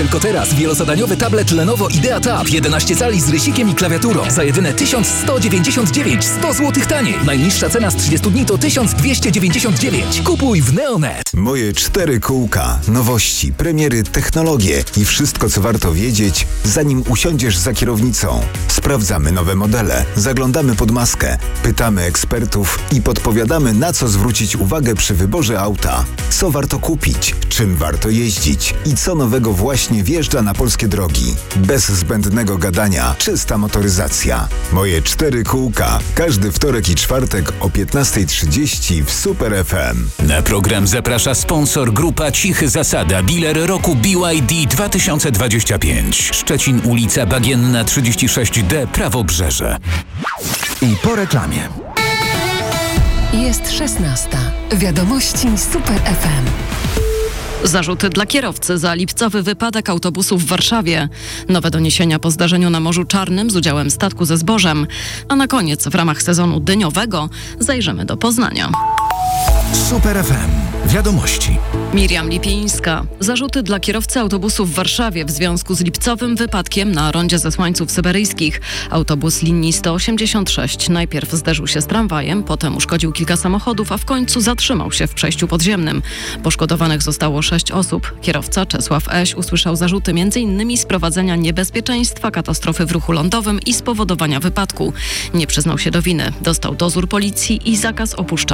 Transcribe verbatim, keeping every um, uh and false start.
Tylko teraz wielozadaniowy tablet Lenovo Idea Tab jedenaście cali z rysikiem i klawiaturą za jedyne tysiąc sto dziewięćdziesiąt dziewięć, sto złotych taniej. Najniższa cena z trzydziestu dni to tysiąc dwieście dziewięćdziesiąt dziewięć. Kupuj w Neonet. Moje cztery kółka, nowości, premiery, technologie i wszystko, co warto wiedzieć, zanim usiądziesz za kierownicą. Sprawdzamy nowe modele, zaglądamy pod maskę, pytamy ekspertów i podpowiadamy, na co zwrócić uwagę przy wyborze auta. Co warto kupić, czym warto jeździć i co nowego właśnie wjeżdża na polskie drogi. Bez zbędnego gadania, czysta motoryzacja. Moje cztery kółka. Każdy wtorek i czwartek o piętnasta trzydzieści w Super F M. Na program zaprasza sponsor Grupa Cichy Zasada, dealer roku B Y D dwa tysiące dwadzieścia pięć. Szczecin, ulica Bagienna trzydzieści sześć D, Prawobrzeże. I po reklamie. Jest szesnasta. Wiadomości Super F M. Zarzuty dla kierowcy za lipcowy wypadek autobusu w Warszawie. Nowe doniesienia po zdarzeniu na Morzu Czarnym z udziałem statku ze zbożem. A na koniec, w ramach sezonu dyniowego, zajrzymy do Poznania. Super F M. Wiadomości. Miriam Lipińska. Zarzuty dla kierowcy autobusu w Warszawie w związku z lipcowym wypadkiem na rondzie Zesłańców Syberyjskich. Autobus linii sto osiemdziesiąt sześć najpierw zderzył się z tramwajem, potem uszkodził kilka samochodów, a w końcu zatrzymał się w przejściu podziemnym. Poszkodowanych zostało sześć osób. Kierowca Czesław Eś usłyszał zarzuty między innymi sprowadzenia niebezpieczeństwa, katastrofy w ruchu lądowym i spowodowania wypadku. Nie przyznał się do winy. Dostał dozór policji i zakaz opuszczania